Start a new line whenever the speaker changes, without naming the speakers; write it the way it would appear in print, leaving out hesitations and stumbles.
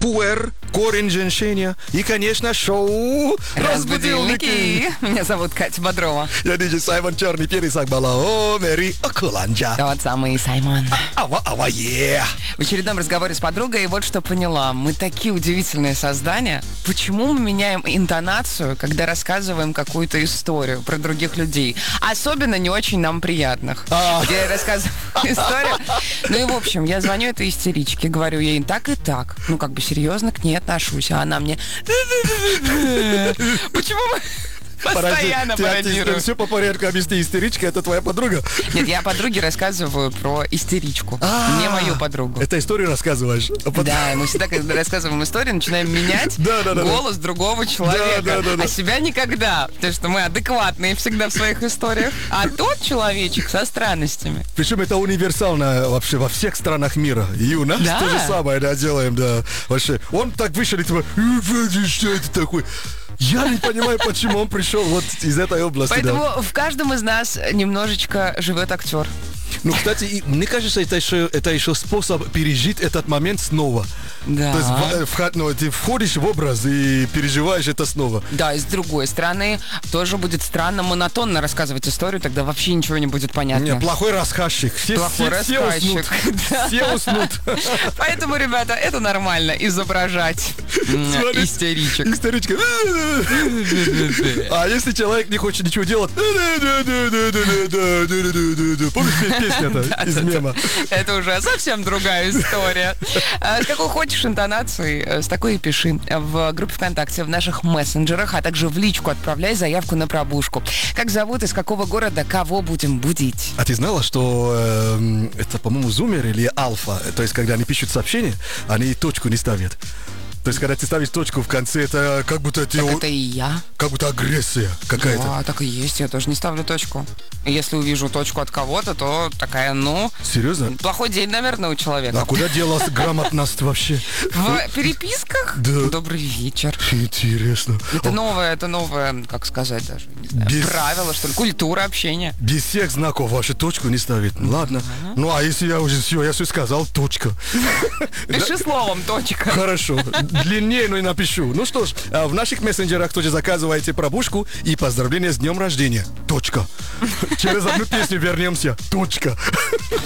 пуэр, корень женщины и, конечно, шоу «Разбудилники».
Меня зовут Катя Бодрова.
Я диджей Саймон Черный Перец Акбалао, Мэри Окуланджа.
Тот самый Саймон.
Ава,
В очередном разговоре с подругой вот что поняла. Мы такие удивительные создания. Почему мы меняем интонацию, когда рассказываем какую-то историю про других людей? Особенно не очень нам приятных. Где я рассказываю историю. Ну и в общем, я звоню этой истеричке, говорю ей так и так. Ну как бы серьезно к ней отношусь. А она мне... Почему мы... Постоянно пародирую.
Все по порядку, объясни, истеричка, это твоя подруга?
Нет, я подруге рассказываю про истеричку. Не мою подругу.
Это историю рассказываешь?
Да, мы всегда, когда рассказываем историю, начинаем менять голос другого человека. А себя никогда. Потому что мы адекватные всегда в своих историях. А тот человечек со странностями.
Причем это универсально вообще во всех странах мира. И у нас то же самое, делаем, Вообще, он так вышел и типа, что это такое? Я не понимаю, почему он пришел вот из этой области.
Поэтому в каждом из нас немножечко живет актер.
Ну, кстати, мне кажется, это еще способ пережить этот момент снова.
Да.
То есть ты входишь в образ и переживаешь это снова.
Да, и с другой стороны, тоже будет странно монотонно рассказывать историю, тогда вообще ничего не будет понятно.
Не, плохой рассказчик. Все уснут. Все уснут.
Поэтому, ребята, это нормально, изображать истеричек.
Истеричка. А если человек не хочет ничего делать... Помнишь песню-то из мема?
Это уже совсем другая история. С какой хочешь интонацией, с такой и пиши в группе ВКонтакте, в наших мессенджерах, а также в личку отправляй заявку на пробужку. Как зовут, из какого города, кого будем будить?
А ты знала, что это, по-моему, зумер или альфа? То есть, когда они пишут сообщение, они точку не ставят. То есть, когда ты ставишь точку в конце, это как будто...
Так это и я.
Как будто агрессия какая-то.
Да, так и есть, я тоже не ставлю точку. И если увижу точку от кого-то, то такая,
Серьезно?
Плохой день, наверное, у человека.
А куда делась грамотность вообще?
В переписках?
Да.
Добрый вечер.
Интересно.
Это новое, как сказать даже, не знаю, правило, что ли, культура общения.
Без всех знаков вашу точку не ставить. Ладно. Ну, а если я уже все сказал, точка.
Пиши словом точка.
Хорошо. Длиннее, но и напишу. Ну что ж, в наших мессенджерах тоже заказывайте пробужку и поздравления с днем рождения. Точка. Через одну песню вернемся. Точка.